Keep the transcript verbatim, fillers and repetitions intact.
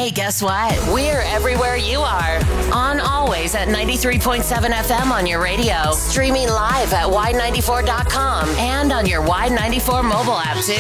Hey, guess what? We're everywhere you are. On always at ninety-three point seven F M on your radio. Streaming live at Y ninety-four dot com and on your Y ninety-four mobile app, too.